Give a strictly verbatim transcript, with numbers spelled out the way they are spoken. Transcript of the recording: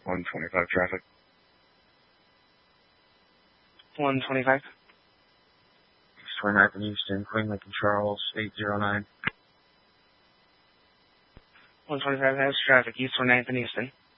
one twenty-five traffic. one twenty-five. East twenty-ninth and Houston, Queen Lincoln Charles, eight zero nine. one twenty-five has traffic, East twenty-ninth and Houston.